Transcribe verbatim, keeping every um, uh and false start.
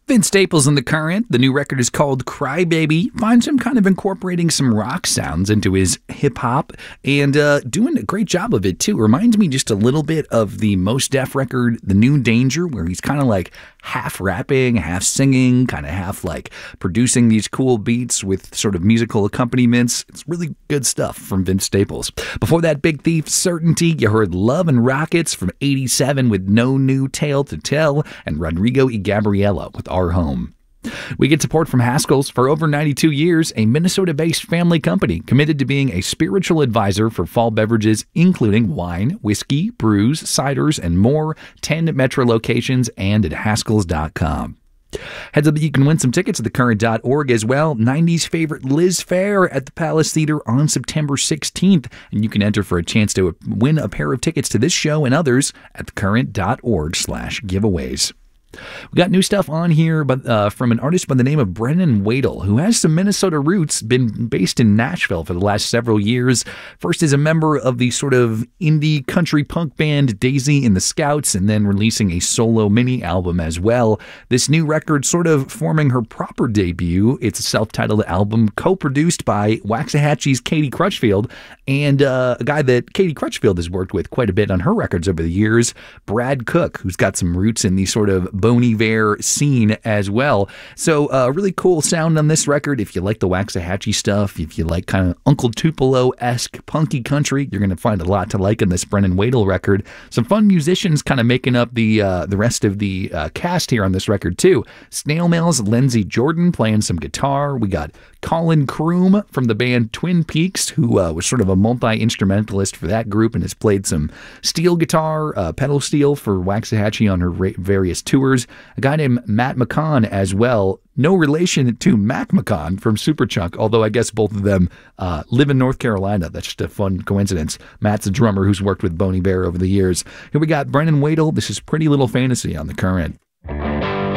Vince Staples in The Current. The new record is called Crybaby. Finds him kind of incorporating some rock sounds into his hip-hop and uh, doing a great job of it, too. Reminds me just a little bit of the Mos Def record, The New Danger, where he's kind of like half rapping, half singing, kind of half like producing these cool beats with sort of musical accompaniments. It's really good stuff from Vince Staples. Before that, Big Thief, Certainty. You heard Love and Rockets from eighty-seven with No New Tale to Tell, and Rodrigo y Gabriela with Our Home. We get support from Haskell's. For over ninety-two years, a Minnesota-based family company committed to being a spiritual advisor for fall beverages, including wine, whiskey, brews, ciders, and more. ten Metro locations and at Haskells dot com. Heads up that you can win some tickets at the current dot org as well. nineties favorite Liz Phair at the Palace Theater on September sixteenth. And you can enter for a chance to win a pair of tickets to this show and others at the current dot org slash giveaways. We got new stuff on here but uh, from an artist by the name of Brennan Wadle, who has some Minnesota roots, been based in Nashville for the last several years. First as a member of the sort of indie country punk band Daisy and the Scouts, and then releasing a solo mini album as well. This new record sort of forming her proper debut. It's a self-titled album co-produced by Waxahachie's Katie Crutchfield, and uh, a guy that Katie Crutchfield has worked with quite a bit on her records over the years, Brad Cook, who's got some roots in the sort of Bon Iver scene as well. So a uh, really cool sound on this record. If you like the Waxahachie stuff, if you like kind of Uncle Tupelo-esque punky country, you're going to find a lot to like on this Brennan Wadle record. Some fun musicians kind of making up the uh, the rest of the uh, cast here on this record too. Snail Mail's Lindsey Jordan playing some guitar. We got Colin Kroom from the band Twin Peaks, who uh, was sort of a multi-instrumentalist for that group and has played some steel guitar, uh, pedal steel for Waxahachie on her ra- various tours. A guy named Matt McCon as well. No relation to Mac McCon from Superchunk, although I guess both of them uh, live in North Carolina. That's just a fun coincidence. Matt's a drummer who's worked with Bon Iver over the years. Here we got Brennan Wadle. This is Pretty Little Fantasy on The Current.